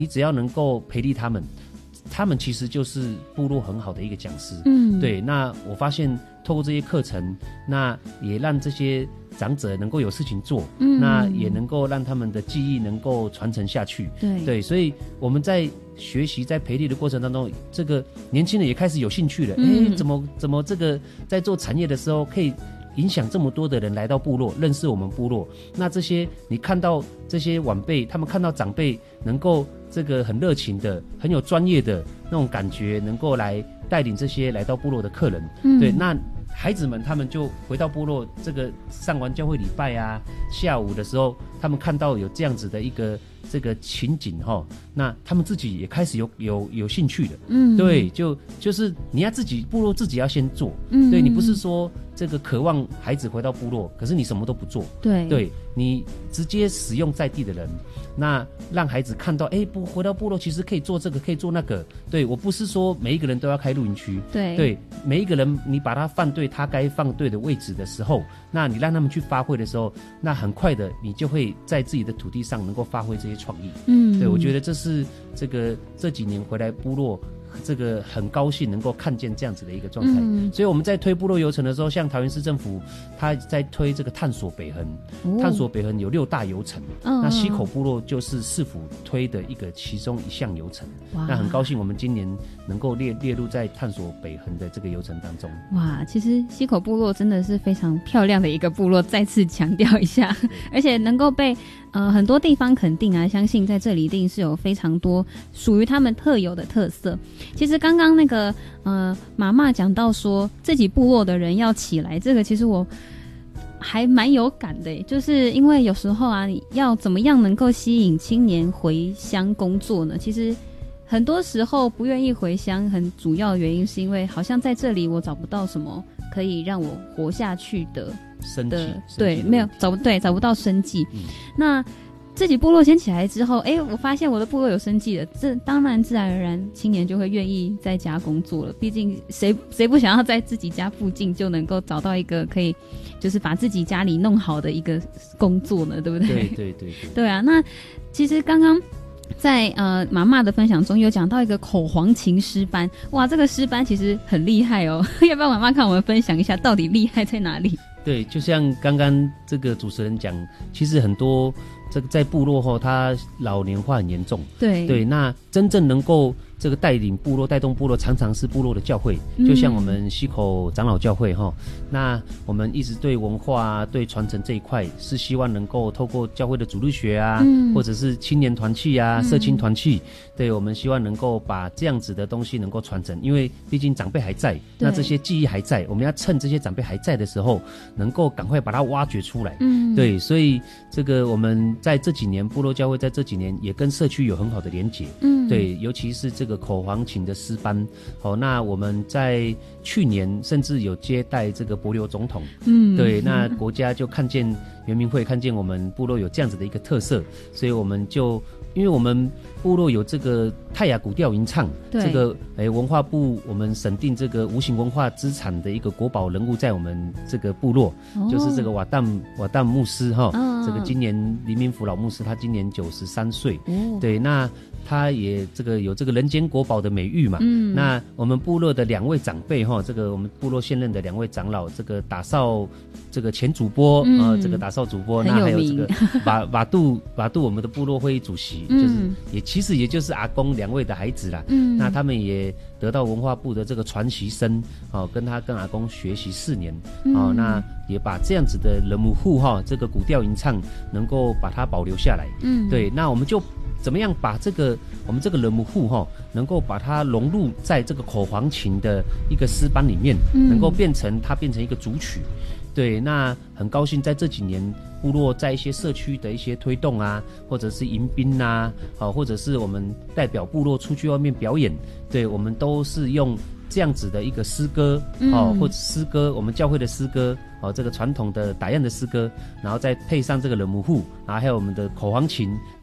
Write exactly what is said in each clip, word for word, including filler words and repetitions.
你只要能够培力他们，他们其实就是部落很好的一个讲师。 嗯， 对。那我发现透过这些课程，那也让这些长者能够有事情做，嗯，那也能够让他们的技艺能够传承下去。 对对， 所以我们在学习在培力的过程当中，这个年轻人也开始有兴趣了。哎、嗯，怎么怎么这个在做产业的时候可以影响这么多的人来到部落，认识我们部落。那这些你看到这些晚辈，他们看到长辈能够这个很热情的、很有专业的那种感觉，能够来带领这些来到部落的客人。嗯，对，那孩子们他们就回到部落，这个上完教会礼拜啊，下午的时候，他们看到有这样子的一个这个情景哈，那他们自己也开始有有有兴趣了。嗯，对，就就是你要自己部落自己要先做。嗯，对，你不是说这个渴望孩子回到部落，可是你什么都不做。 对， 对，你直接使用在地的人，那让孩子看到，哎，不回到部落其实可以做这个，可以做那个。对，我不是说每一个人都要开露营区。 对， 对，每一个人你把他放对他该放对的位置的时候，那你让他们去发挥的时候，那很快的你就会在自己的土地上能够发挥这些创意。嗯，对，我觉得这是这个这几年回来部落，这个很高兴能够看见这样子的一个状态。嗯，所以我们在推部落游程的时候，像桃园市政府他在推这个探索北横。哦，探索北横有六大游程。嗯，那溪口部落就是市府推的一个其中一项游程。那很高兴我们今年能够列列入在探索北横的这个游程当中。 哇，其实溪口部落真的是非常漂亮的一个部落，再次强调一下，而且能够被呃很多地方肯定啊，相信在这里一定是有非常多属于他们特有的特色。其实刚刚那个呃妈妈讲到说自己部落的人要起来，这个其实我还蛮有感的，就是因为有时候啊，你要怎么样能够吸引青年回乡工作呢？其实很多时候不愿意回乡，很主要的原因是因为好像在这里我找不到什么可以让我活下去的生计， 对，没有找不对找不到生计。嗯，那自己部落先起来之后，哎，我发现我的部落有生计了，这当然自然而然青年就会愿意在家工作了。毕竟谁谁不想要在自己家附近就能够找到一个可以就是把自己家里弄好的一个工作呢，对不对？ 对对对 对, 对啊。那其实刚刚在呃妈妈的分享中有讲到一个口簧琴诗班，哇，这个诗班其实很厉害哦，要不要妈妈看我们分享一下到底厉害在哪里？ 对，就像刚刚这个主持人讲，其实很多这个在部落后，他老年化很严重。对对，那真正能够这个带领部落、带动部落，常常是部落的教会，就像我们溪口长老教会哈、嗯。那我们一直对文化、对传承这一块，是希望能够透过教会的主日学啊，嗯、或者是青年团契啊、嗯、社青团契，对我们希望能够把这样子的东西能够传承，因为毕竟长辈还在，那这些记忆还在，我们要趁这些长辈还在的时候，能够赶快把它挖掘出来。嗯，对，所以这个我们在这几年部落教会在这几年也跟社区有很好的连结。嗯，对，尤其是这个口簧琴的诗班。好，那我们在去年甚至有接待这个帛琉总统。嗯，对，那国家就看见原民会看见我们部落有这样子的一个特色，所以我们就因为我们部落有这个泰雅古调吟唱，这个诶文化部我们审定这个无形文化资产的一个国宝人物在我们这个部落，哦、就是这个瓦旦瓦旦牧师哈、哦，这个今年黎明福老牧师他今年九十三岁，哦、对，那他也这个有这个人间国宝的美誉嘛，嗯，那我们部落的两位长辈哈，这个我们部落现任的两位长老，这个打扫这个前主播啊、嗯呃，这个打扫主播，那还有这个瓦瓦杜瓦杜我们的部落会议主席。就是也其实也就是阿公两位的孩子啦，嗯，那他们也得到文化部的这个传习生，哦，跟他跟阿公学习四年，哦，那也把这样子的人母户哈，这个古调吟唱能够把它保留下来，嗯，对，那我们就怎么样把这个我们这个人母户哈，能够把它融入在这个口簧琴的一个诗班里面，嗯，能够变成它变成一个主曲。对，那很高兴在这几年部落在一些社区的一些推动啊，或者是迎宾啊，好，或者是我们代表部落出去外面表演，对，我们都是用这样子的一个诗歌，哦，或者诗歌，我们教会的诗歌，哦，这个传统的打样的诗歌，然后再配上这个人母户，然后还有我们的口簧琴的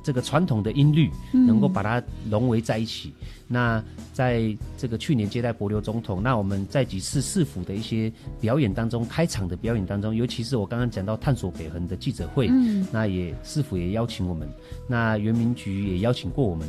这个传统的音律能够把它融为在一起。嗯、那在这个去年接待帛琉总统，那我们在几次市府的一些表演当中，开场的表演当中，尤其是我刚刚讲到探索北横的记者会，嗯、那也市府也邀请我们，那原民局也邀请过我们，